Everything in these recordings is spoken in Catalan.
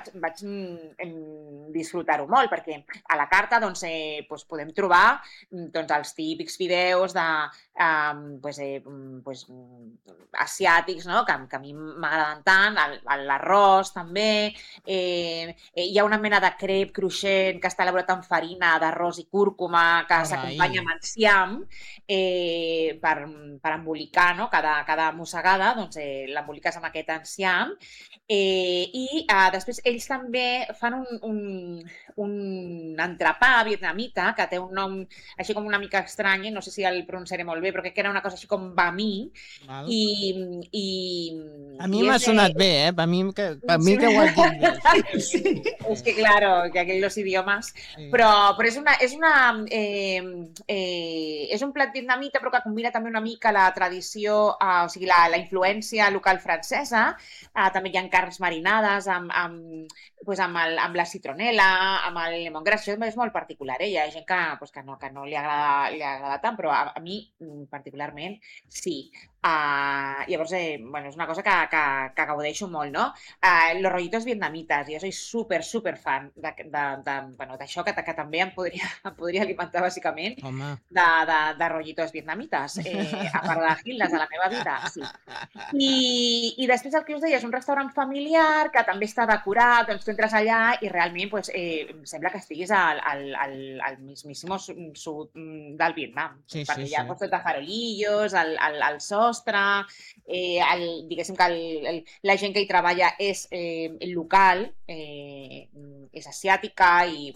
vaig disfrutar-ho molt, perquè a la carta doncs, podem trobar els típics fideus asiàtics, no? que a mi m'agraden tant, l'arròs també, hi ha una mena de crep cruixent que està elaborat amb farina d'arròs i cúrcuma que s'acompanya amb enciam per embolicar, no? Cada mossegada doncs, l'emboliques amb aquest enciam i després ells també fan un entrepà vietnamita que té un nom així com una mica estrany, no sé si el pronunciaré molt bé, però crec que era una cosa així com bami. A mi m'ha sonat bé, per mi que ho has dit bé. Sí. És que, claro, que aquí los idiomes... Sí. Però és un plat vietnamita, però que combina també una mica la tradició, o sigui, la influència local francesa. També hi ha carns marinades amb la citronela, amb el lemongrass. Això és molt particular, Hi ha gent que no li agrada tant, però a mi particularment sí. Llavors, és una cosa que gaudeixo molt, no? Los rollitos vietnamites, jo soy super fan d'això, que també em podria alimentar bàsicament de rollitos vietnamites, a part de Gildes de la meva vida, sí. I després el que us deia és un restaurant familiar que també està decorat, doncs tu entres allà i realment sembla que estiguis al mismísimo sud del Vietnam, perquè hi ha tot de farolillos, el sostre, diguéssim que la gent que hi treballa és local, és asiàtica i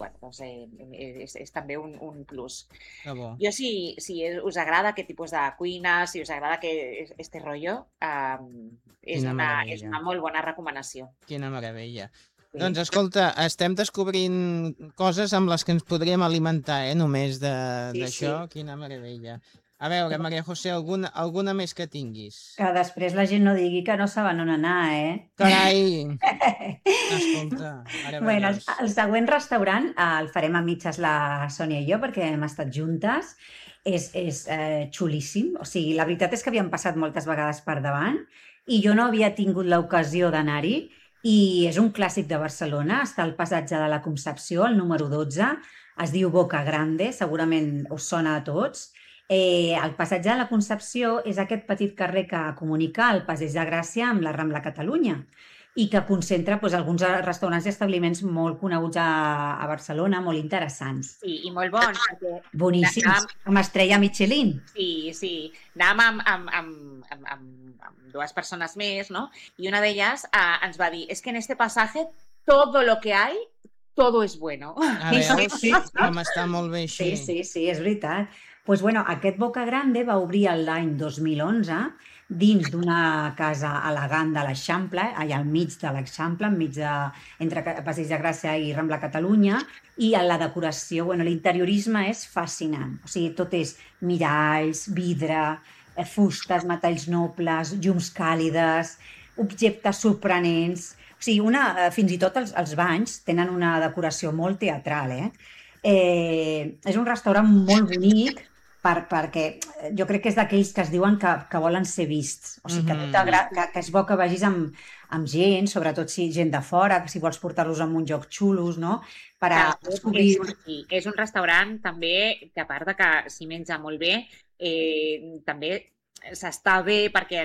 és també un plus. Jo, si us agrada aquest tipus de cuina, si us agrada este rotllo, és una molt bona recomanació. Quina meravella. Doncs, escolta, estem descobrint coses amb les que ens podríem alimentar, només d'això. Quina meravella. A veure, Maria José, alguna més que tinguis? Que després la gent no digui que no saben on anar, Carai! Escolta, bueno, el següent restaurant el farem a mitges la Sònia i jo, perquè hem estat juntes. És xulíssim. O sigui, la veritat és que havíem passat moltes vegades per davant i jo no havia tingut l'ocasió d'anar-hi. I és un clàssic de Barcelona, està al passatge de la Concepció, el número 12, es diu Boca Grande, segurament us sona a tots. El passatge de la Concepció és aquest petit carrer que comunica el Passeig de Gràcia amb la Rambla Catalunya i que concentra alguns restaurants i establiments molt coneguts a Barcelona, molt interessants. Sí, i molt bons. Boníssims, amb estrella Michelin. Sí. Anàvem amb dues persones més, ¿no? Y una de ellas ens va dir, es que en este pasaje todo lo que hay, todo es bueno. A veure, com està molt bé així. Sí, és veritat. Doncs, aquest Boca Grande va obrir l'any 2011 dins d'una casa elegant de l'Eixample, allà al mig de l'Eixample, entre Passeig de Gràcia i Rambla Catalunya, i la decoració, l'interiorisme és fascinant. O sigui, tot és miralls, vidre, fustes, metalls nobles, llums càlides, objectes sorprenents. O sigui, fins i tot els banys tenen una decoració molt teatral. És un restaurant molt bonic perquè jo crec que és d'aquells que es diuen que volen ser vists. O sigui, que és bo que vagis amb gent, sobretot si gent de fora, que si vols portar-los a un lloc xulos, no? Per a descobrir... És un restaurant també que a part de que s'hi menja molt bé, també s'està bé perquè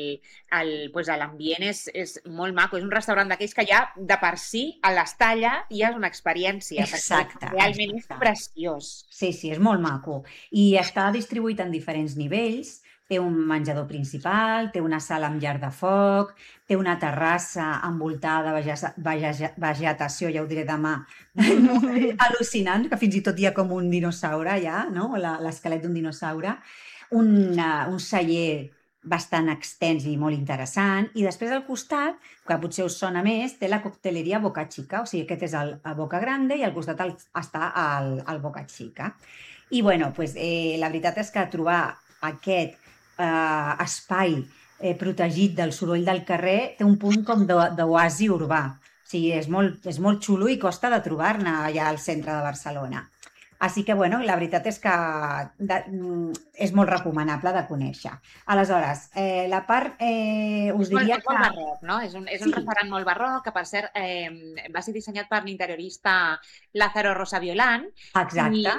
l'ambient és molt maco. És un restaurant d'aquells que ja de per si a l'estar allà ja és una experiència. Exacte. Realment és preciós. Sí, és molt maco. I està distribuït en diferents nivells. Té un menjador principal, té una sala amb llar de foc, té una terrassa envoltada de vegetació, ja ho diré demà, al·lucinant, que fins i tot hi ha com un dinosaure allà, no? L'esquelet d'un dinosaure. Un celler bastant extens i molt interessant, i després al costat, que potser us sona més, té la cocteleria Boca Chica, o sigui, aquest és el Boca Grande i al costat està el Boca Chica. I, la veritat és que trobar aquest espai protegit del soroll del carrer té un punt com d'oasi urbà. O sigui, és molt xulo i costa de trobar-ne allà al centre de Barcelona. Així que, bueno, la veritat és que és molt recomanable de conèixer. Aleshores, la part, us diria És molt barroc, no? És un Sí. restaurant molt barroc, que per cert va ser dissenyat per l'interiorista Lázaro Rosa-Violán. Exacte.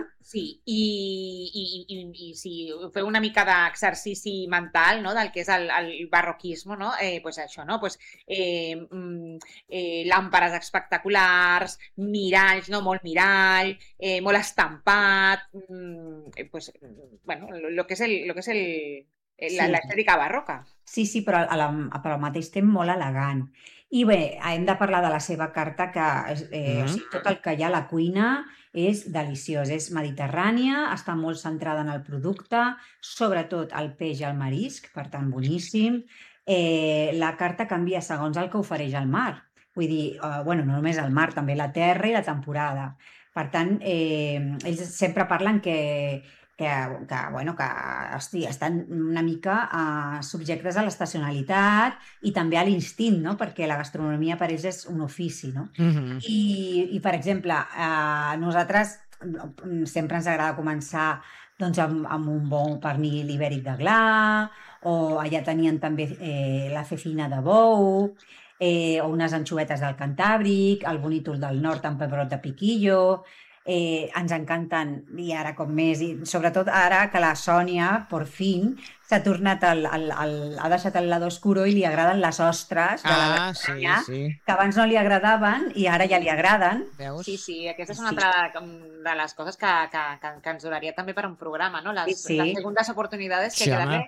I si feu una mica d'exercici mental, no? Del que és el barroquisme, no? Pues això, no? Pues, làmperes espectaculars, miralls, no? Molt mirall, molt estampat, pues, bueno, lo que és l'estètica barroca. Sí, però al mateix temps molt elegant. I bé, hem de parlar de la seva carta, que o sigui, tot el que hi ha a la cuina és deliciós. És mediterrània, està molt centrada en el producte, sobretot el peix i el marisc, per tant, boníssim. La carta canvia segons el que ofereix el mar. Vull dir, bueno, no només el mar, també la terra i la temporada. Per tant, ells sempre parlen que hosti, estan una mica subjectes a l'estacionalitat i també a l'instint, no? Perquè la gastronomia per ells és un ofici, no? I per exemple, a nosaltres sempre ens agrada començar doncs, amb un bon pernil ibèric de gla, o allà tenien també la cecina de bou, o unes anxovetes del Cantàbric, el bonítol del nord amb pebrot de piquillo. Ens encanten, i ara com més, i sobretot ara que la Sònia, por fin, s'ha tornat ha deixat el lado oscuro i li agraden les ostres de la Bretanya, que abans no li agradaven i ara ja li agraden. Veus? Sí, aquesta és una altra de les coses que ens donaria també per un programa, no? Les segundas oportunidades que hay que darle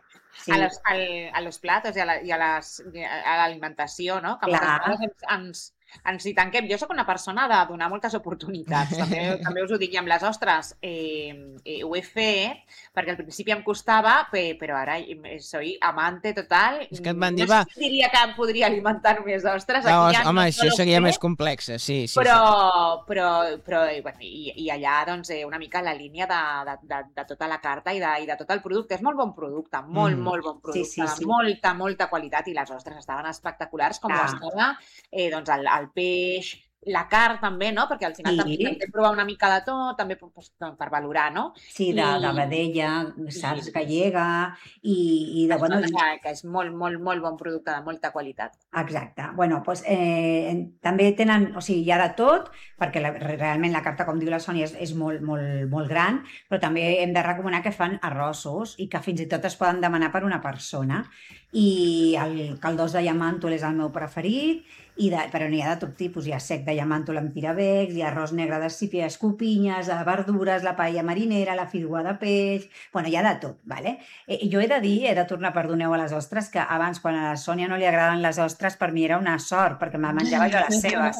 a los platos i a l'alimentació, no? Que moltes vegades ens hi tanquem. Jo sóc una persona de donar moltes oportunitats. També us ho dic, i amb les ostres ho he fet, perquè al principi em costava, però ara soy amante total. És que et van dir, no sé si diria que em podria alimentar només d'ostres. Home, això seria més complex, sí. Però bueno, i allà doncs una mica la línia de tota la carta i de tot el producte. És molt bon producte, molt bon producte, de molta qualitat, i les ostres estaven espectaculars, com ho estava doncs el peix, la carn també, no? Perquè al final també intentem provar una mica de tot, també per valorar, no? Sí, de vedella, saps, gallega, i de... Que és molt bon producte, de molta qualitat. Exacte. Bueno, doncs també tenen, o sigui, hi ha de tot, perquè realment la carta, com diu la Sònia, és molt gran, però també hem de recomanar que fan arrossos i que fins i tot es poden demanar per una persona. I el caldós de llamàntol és el meu preferit, però n'hi ha de tot tipus. Hi ha sec de llamàntol amb tirabecs, hi ha arròs negre de sípia, escopinyes, verdures, la paella marinera, la fideuà de peix... Bueno, hi ha de tot, ¿vale? Jo he de dir, he de tornar, perdoneu, a les ostres, que abans, quan a la Sònia no li agraden les ostres, per mi era una sort, perquè me menjava jo les seves.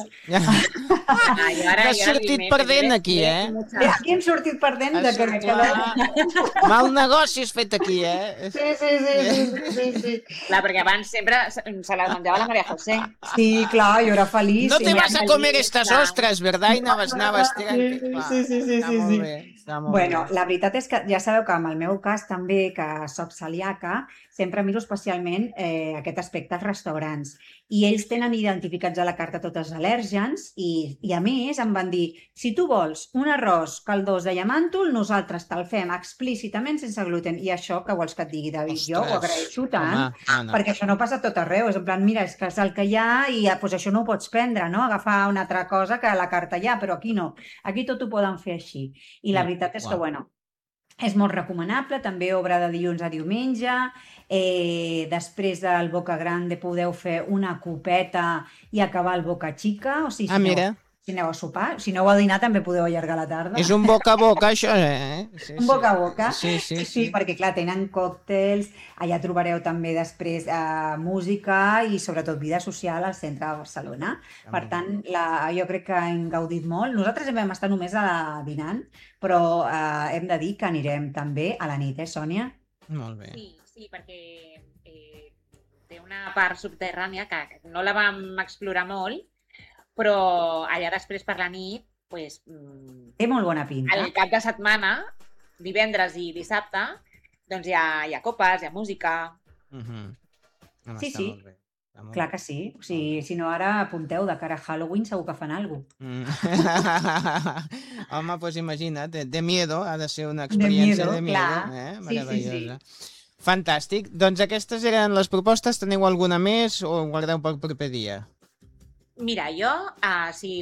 Has sortit perdent aquí, Aquí hem sortit perdent de que... Mal negoci has fet aquí, Sí. Clar, perquè abans sempre se les menjava la María José. Sí, clar, jo era feliç. No te vas a comer estas ostras, ¿verdad? I anaves tirant. Sí. Bueno, la veritat és que ja sabeu que en el meu cas també, que soc celíaca, sempre miro especialment aquest aspecte als restaurants. I ells tenen identificats a la carta tots els al·lèrgens i a més em van dir, si tu vols un arròs caldós de llamàntol, nosaltres te'l fem explícitament sense gluten. I això, que vols que et digui, David? Jo ho agraeixo tant, perquè això no passa a tot arreu. És en plan, mira, és que és el que hi ha i doncs això no ho pots prendre, no? Agafar una altra cosa que a la carta hi ha, però aquí no. Aquí tot ho poden fer així. I la veritat és que, bueno, és molt recomanable, també obra de dilluns a diumenge. Després del Boca Grande podeu fer una copeta i acabar el Boca Chica. O sigui, si aneu a sopar, si aneu a dinar també podeu allargar la tarda. És un boca a boca, això, Un boca a boca. Sí, perquè clar, tenen còctels, allà trobareu també després música i sobretot vida social al centre de Barcelona. Per tant, jo crec que hem gaudit molt. Nosaltres vam estar només dinant, però hem de dir que anirem també a la nit, Sònia? Molt bé. Sí, perquè té una part subterrània que no la vam explorar molt, però allà després per la nit té molt bona pinta. Al cap de setmana, divendres i dissabte, doncs hi ha copes, hi ha música. Sí. Clar que sí. O sigui, si no, ara apunteu, de cara a Halloween segur que fan alguna cosa. Home, pues imagina't, de miedo, ha de ser una De experiència miedo, de miedo. clar. Sí, Meravellosa. Fantàstic. Doncs aquestes eren les propostes. Teniu alguna més o ho guardeu pel proper dia? Mira, jo, si